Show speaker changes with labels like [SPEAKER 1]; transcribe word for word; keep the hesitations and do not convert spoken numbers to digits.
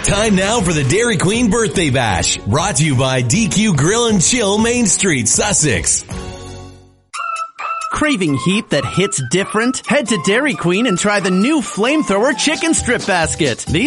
[SPEAKER 1] Time now for the Dairy Queen Birthday Bash, brought to you by D Q Grill and Chill, Main Street, Sussex.
[SPEAKER 2] Craving heat that hits different? Head to Dairy Queen and try the new Flamethrower Chicken Strip Basket. These